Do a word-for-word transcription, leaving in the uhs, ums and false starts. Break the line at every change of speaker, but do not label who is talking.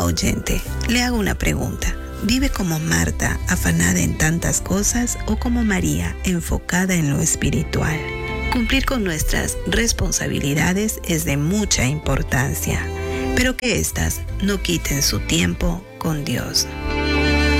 oyente, le hago una pregunta. ¿Vive como Marta, afanada en tantas cosas, o como María, enfocada en lo espiritual? Cumplir con nuestras responsabilidades es de mucha importancia, pero que éstas no quiten su tiempo con Dios.